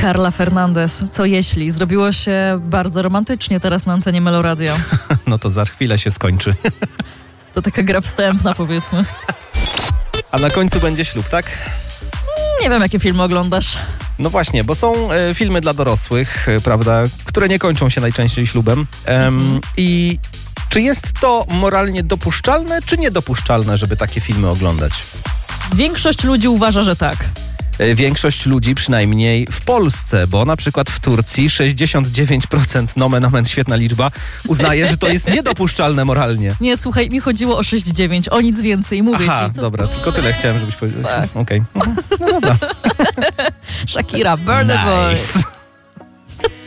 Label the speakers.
Speaker 1: Carla Fernandez. Co jeśli? Zrobiło się bardzo romantycznie teraz na antenie Meloradio.
Speaker 2: No to za chwilę się skończy.
Speaker 1: To taka gra wstępna, powiedzmy.
Speaker 2: A na końcu będzie ślub, tak?
Speaker 1: Nie wiem, jakie filmy oglądasz.
Speaker 2: No właśnie, bo są filmy dla dorosłych, prawda, które nie kończą się najczęściej ślubem. I czy jest to moralnie dopuszczalne, czy niedopuszczalne, żeby takie filmy oglądać?
Speaker 1: Większość ludzi uważa, że tak.
Speaker 2: Większość ludzi, przynajmniej w Polsce, bo na przykład w Turcji 69%, nomen omen, świetna liczba, uznaje, że to jest niedopuszczalne moralnie.
Speaker 1: Nie, słuchaj, mi chodziło o 6,9, o nic więcej, mówię
Speaker 2: Aha,
Speaker 1: ci. To...
Speaker 2: dobra, tylko tyle chciałem, żebyś powiedział.
Speaker 1: Tak.
Speaker 2: Okej. No dobra.
Speaker 1: Shakira, Burn the Boy.